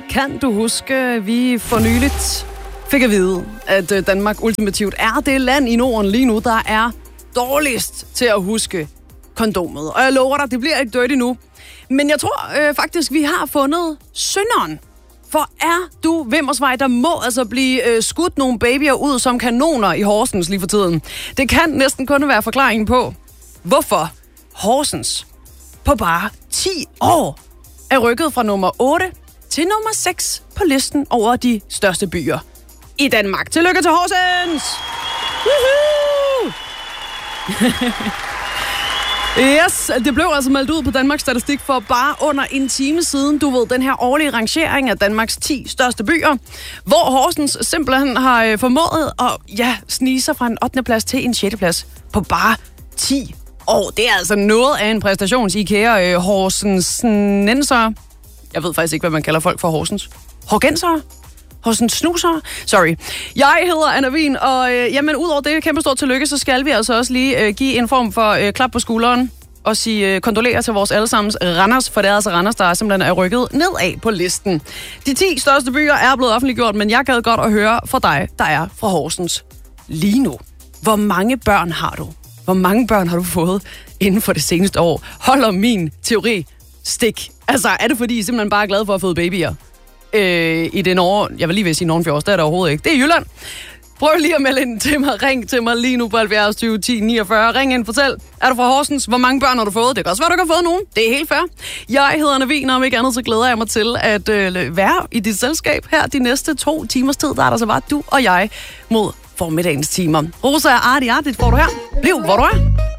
Kan du huske, vi for nyligt fik at vide, at Danmark ultimativt er det land i Norden lige nu, der er dårligst til at huske kondomet. Og jeg lover dig, det bliver ikke dirty nu. Men jeg tror faktisk, vi har fundet synderen. For er du Vimmersvej, der må altså blive skudt nogle babyer ud som kanoner i Horsens lige for tiden. Det kan næsten kun være forklaringen på, hvorfor Horsens på bare 10 år er rykket fra nummer 8 til nummer 6 på listen over de største byer i Danmark. Tillykke til Horsens! Woohoo! Yes, det blev altså meldt ud på Danmarks Statistik for bare under en time siden. Du ved, den her årlige rangering af Danmarks 10 største byer, hvor Horsens simpelthen har formået at snige sig fra en 8. plads til en 6. plads på bare 10 år. Det er altså noget af en præstations-IKEA Horsensenser. Jeg ved faktisk ikke, hvad man kalder folk for Horsens. Horgensere? Horsens snusere? Sorry. Jeg hedder Anna Wien, og udover det kæmpe stort tillykke, så skal vi altså også lige give en form for klap på skulderen og sige kondolerer til vores allesammens Randers, for det er altså Randers, der simpelthen er rykket nedad på listen. De 10 største byer er blevet offentliggjort, men jeg gad godt at høre fra dig, der er fra Horsens lige nu. Hvor mange børn har du? Hvor mange børn har du fået inden for det seneste år? Holder min teori stik? Altså, er det fordi I simpelthen bare er glade for at føde babyer? I den jeg vil lige vil sige Nordenfjords, det er der overhovedet ikke. Det er Jylland. Prøv lige at melde ind til mig. Ring til mig lige nu på 70 20 10 49. Ring ind, fortæl. Er du fra Horsens? Hvor mange børn har du fået? Det kan også være, du ikke har fået nogen. Det er helt fair. Jeg hedder Anna Wien, og om ikke andet, så glæder jeg mig til at være i dit selskab her de næste 2 timers tid. Der er der så bare du og jeg mod formiddagens timer. Rosa og Arti, får du her. Bliv, hvor du er.